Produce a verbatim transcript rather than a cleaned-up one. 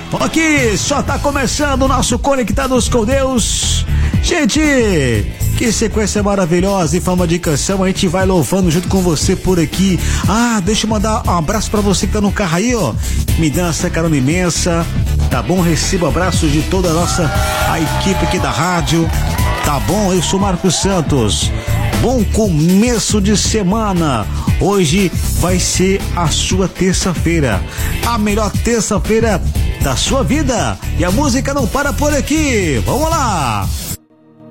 Aqui só tá começando o nosso Conectados com Deus. Gente, que sequência maravilhosa em forma de canção. A gente vai louvando junto com você por aqui. Ah, deixa eu mandar um abraço pra você que tá no carro aí, ó. Me dá essa carona imensa, tá bom? Receba abraços de toda a nossa a equipe aqui da rádio. Tá bom? Eu sou Marcos Santos. Bom começo de semana. Hoje vai ser a sua terça-feira, a melhor terça-feira da sua vida. E a música não para por aqui. Vamos lá!